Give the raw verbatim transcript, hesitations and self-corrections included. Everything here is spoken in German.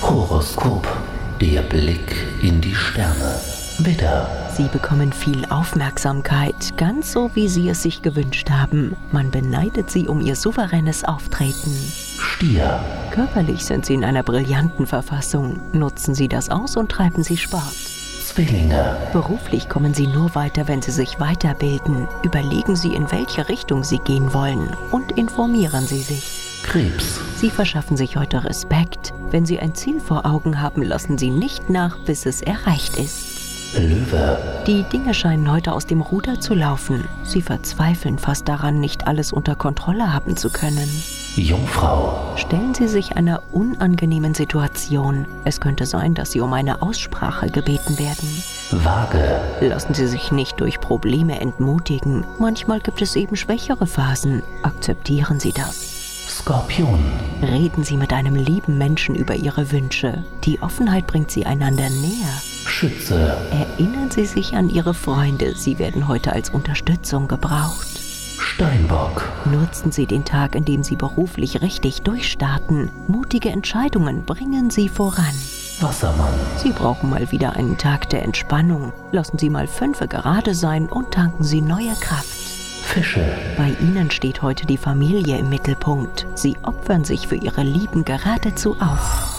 Horoskop, der Blick in die Sterne. Widder. Sie bekommen viel Aufmerksamkeit, ganz so wie Sie es sich gewünscht haben. Man beneidet Sie um Ihr souveränes Auftreten. Stier. Körperlich sind Sie in einer brillanten Verfassung. Nutzen Sie das aus und treiben Sie Sport. Zwillinge. Beruflich kommen Sie nur weiter, wenn Sie sich weiterbilden. Überlegen Sie, in welche Richtung Sie gehen wollen und informieren Sie sich. Krebs. Sie verschaffen sich heute Respekt. Wenn Sie ein Ziel vor Augen haben, lassen Sie nicht nach, bis es erreicht ist. Löwe. Die Dinge scheinen heute aus dem Ruder zu laufen. Sie verzweifeln fast daran, nicht alles unter Kontrolle haben zu können. Jungfrau. Stellen Sie sich einer unangenehmen Situation. Es könnte sein, dass Sie um eine Aussprache gebeten werden. Waage. Lassen Sie sich nicht durch Probleme entmutigen. Manchmal gibt es eben schwächere Phasen. Akzeptieren Sie das. Skorpion. Reden Sie mit einem lieben Menschen über Ihre Wünsche. Die Offenheit bringt Sie einander näher. Schütze. Erinnern Sie sich an Ihre Freunde. Sie werden heute als Unterstützung gebraucht. Steinbock. Nutzen Sie den Tag, in dem Sie beruflich richtig durchstarten. Mutige Entscheidungen bringen Sie voran. Wassermann. Sie brauchen mal wieder einen Tag der Entspannung. Lassen Sie mal Fünfe gerade sein und tanken Sie neue Kraft. Fische. Bei Ihnen steht heute die Familie im Mittelpunkt. Sie opfern sich für Ihre Lieben geradezu auf.